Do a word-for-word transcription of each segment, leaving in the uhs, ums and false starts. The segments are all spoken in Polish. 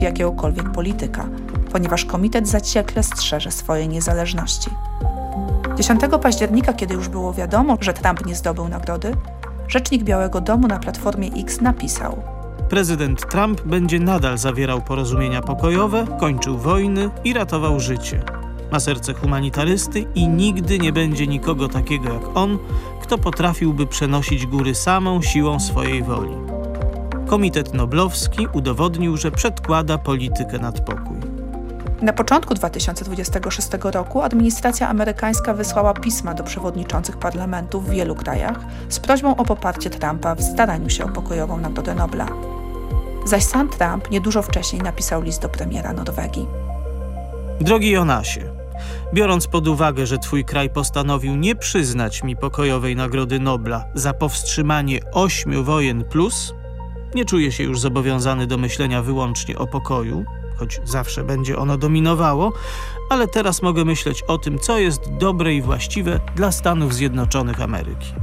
jakiegokolwiek polityka, ponieważ komitet zaciekle strzeże swojej niezależności. dziesiątego października, kiedy już było wiadomo, że Trump nie zdobył nagrody, rzecznik Białego Domu na Platformie X napisał: prezydent Trump będzie nadal zawierał porozumienia pokojowe, kończył wojny i ratował życie. Ma serce humanitarysty i nigdy nie będzie nikogo takiego jak on, kto potrafiłby przenosić góry samą siłą swojej woli. Komitet Noblowski udowodnił, że przedkłada politykę nad pokój. Na początku dwa tysiące dwudziestego szóstego roku administracja amerykańska wysłała pisma do przewodniczących parlamentów w wielu krajach z prośbą o poparcie Trumpa w staraniu się o pokojową Nagrodę Nobla. Zaś sam Trump niedużo wcześniej napisał list do premiera Norwegii. Drogi Jonasie, biorąc pod uwagę, że twój kraj postanowił nie przyznać mi pokojowej Nagrody Nobla za powstrzymanie ośmiu wojen plus, nie czuję się już zobowiązany do myślenia wyłącznie o pokoju, choć zawsze będzie ono dominowało, ale teraz mogę myśleć o tym, co jest dobre i właściwe dla Stanów Zjednoczonych Ameryki.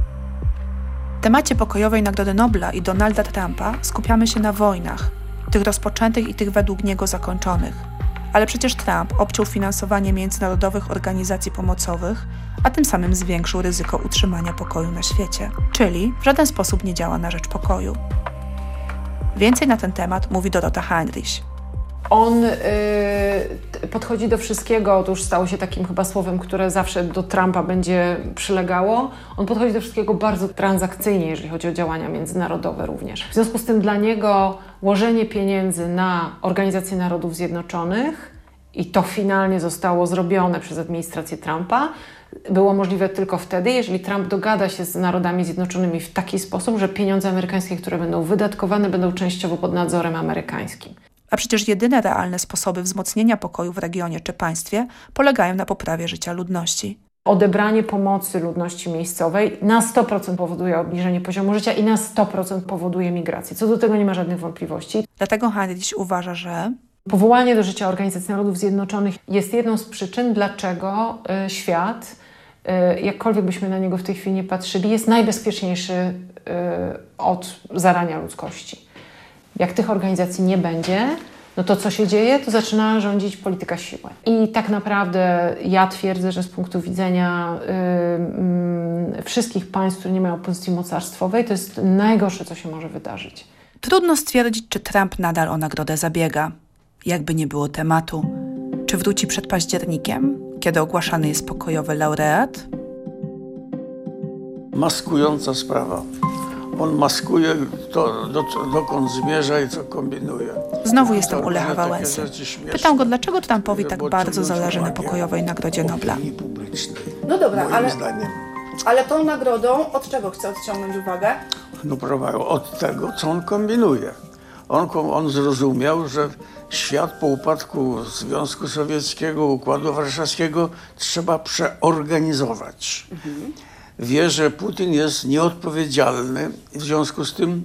W temacie pokojowej Nagrody Nobla i Donalda Trumpa skupiamy się na wojnach, tych rozpoczętych i tych według niego zakończonych. Ale przecież Trump obciął finansowanie międzynarodowych organizacji pomocowych, a tym samym zwiększył ryzyko utrzymania pokoju na świecie, czyli w żaden sposób nie działa na rzecz pokoju. Więcej na ten temat mówi Dorota Heinrich. On y, podchodzi do wszystkiego, to już stało się takim chyba słowem, które zawsze do Trumpa będzie przylegało. On podchodzi do wszystkiego bardzo transakcyjnie, jeżeli chodzi o działania międzynarodowe również. W związku z tym dla niego łożenie pieniędzy na Organizację Narodów Zjednoczonych, i to finalnie zostało zrobione przez administrację Trumpa, było możliwe tylko wtedy, jeżeli Trump dogada się z Narodami Zjednoczonymi w taki sposób, że pieniądze amerykańskie, które będą wydatkowane, będą częściowo pod nadzorem amerykańskim. A przecież jedyne realne sposoby wzmocnienia pokoju w regionie czy państwie polegają na poprawie życia ludności. Odebranie pomocy ludności miejscowej na sto procent powoduje obniżenie poziomu życia i na sto procent powoduje migrację. Co do tego nie ma żadnych wątpliwości. Dlatego Heinrich uważa, że powołanie do życia Organizacji Narodów Zjednoczonych jest jedną z przyczyn, dlaczego y, świat, y, jakkolwiek byśmy na niego w tej chwili nie patrzyli, jest najbezpieczniejszy y, od zarania ludzkości. Jak tych organizacji nie będzie, no to co się dzieje? To zaczyna rządzić polityka siły. I tak naprawdę ja twierdzę, że z punktu widzenia y, y, wszystkich państw, które nie mają pozycji mocarstwowej, to jest najgorsze, co się może wydarzyć. Trudno stwierdzić, czy Trump nadal o nagrodę zabiega. Jakby nie było tematu. Czy wróci przed październikiem, kiedy ogłaszany jest pokojowy laureat? Maskująca sprawa. On maskuje to, do, dokąd zmierza i co kombinuje. Znowu jestem u Lecha Wałęsy. Pytam go, dlaczego Trumpowi tak bardzo zależy na pokojowej Nagrodzie Nobla. No dobra, moim ale, zdaniem. ale tą nagrodą od czego chce odciągnąć uwagę? No prawo, od tego, co on kombinuje. On, on zrozumiał, że świat po upadku Związku Sowieckiego, Układu Warszawskiego trzeba przeorganizować. Mhm. Wie, że Putin jest nieodpowiedzialny i w związku z tym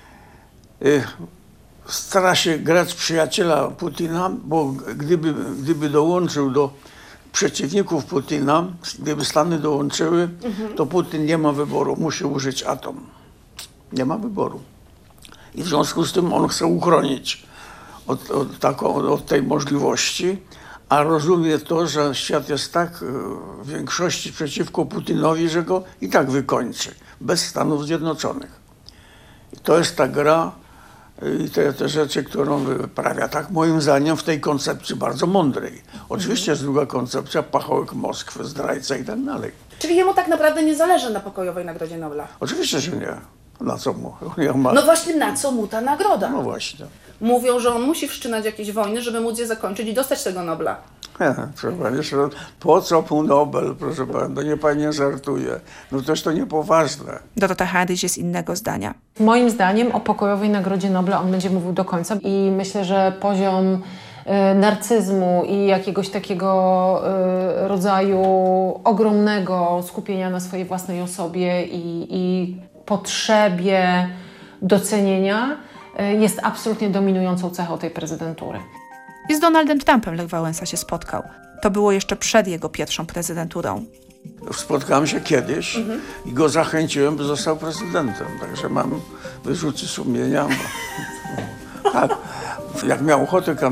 y, stara się grać przyjaciela Putina, bo gdyby, gdyby dołączył do przeciwników Putina, gdyby Stany dołączyły, mhm. to Putin nie ma wyboru, musi użyć atom. Nie ma wyboru. I w związku z tym on chce uchronić od, od, taką, od tej możliwości, a rozumie to, że świat jest tak w większości przeciwko Putinowi, że go i tak wykończy, bez Stanów Zjednoczonych. I to jest ta gra i te, te rzeczy, którą wyprawia, tak moim zdaniem, w tej koncepcji bardzo mądrej. Oczywiście jest druga koncepcja, pachołek Moskwy, zdrajca i tak dalej. Czyli jemu tak naprawdę nie zależy na pokojowej Nagrodzie Nobla? Oczywiście, że nie. Na co mu? Ma... No właśnie, na co mu ta nagroda? No właśnie. Mówią, że on musi wszczynać jakieś wojny, żeby móc je zakończyć i dostać tego Nobla. Nie, proszę pani, po co mu Nobel, proszę pani, to nie pani nie żartuje. No też to niepoważne. Dorota Heinrich jest innego zdania. Moim zdaniem o pokojowej Nagrodzie Nobla on będzie mówił do końca i myślę, że poziom y, narcyzmu i jakiegoś takiego y, rodzaju ogromnego skupienia na swojej własnej osobie i, i potrzebie docenienia jest absolutnie dominującą cechą tej prezydentury. I z Donaldem Trumpem Lech Wałęsa się spotkał. To było jeszcze przed jego pierwszą prezydenturą. Spotkałem się kiedyś mhm. i go zachęciłem, by został prezydentem. Także mam wyrzuty sumienia. Bo... tak, Jak miał ochotę